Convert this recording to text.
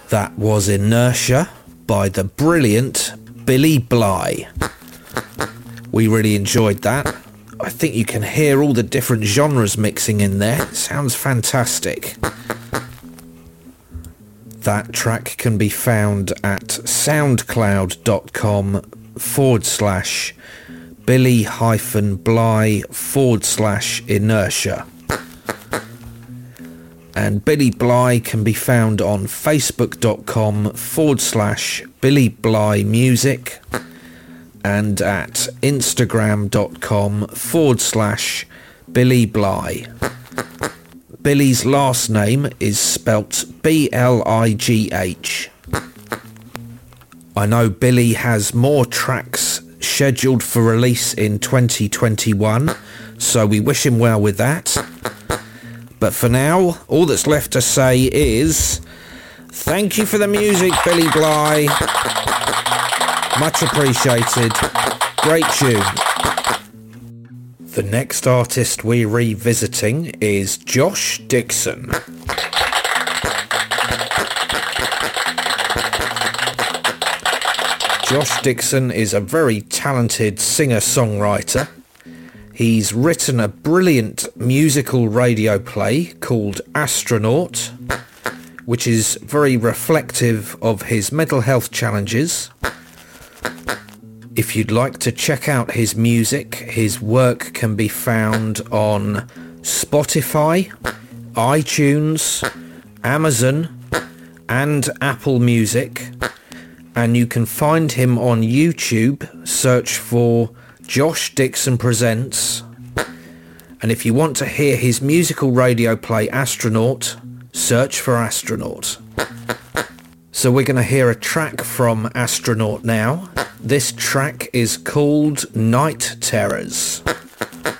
That was Inertia by the brilliant Billy Bly. We really enjoyed that. I think you can hear all the different genres mixing in there. It sounds fantastic. That track can be found at soundcloud.com/Billy-Bly/Inertia. And Billy Bly can be found on facebook.com/Billy Bly Music and at instagram.com/Billy Bly. Billy's last name is spelt Bligh. I know Billy has more tracks scheduled for release in 2021, so we wish him well with that. But for now, all that's left to say is thank you for the music, Billy Bly. Much appreciated. Great tune. The next artist we're revisiting is Josh Dixon. Josh Dixon is a very talented singer-songwriter. He's written a brilliant musical radio play called Astronaut, which is very reflective of his mental health challenges. If you'd like to check out his music, his work can be found on Spotify, iTunes, Amazon, and Apple Music. And you can find him on YouTube. Search for Josh Dixon Presents. And if you want to hear his musical radio play Astronaut, search for Astronaut. So we're going to hear a track from Astronaut now. This track is called Night Terrors.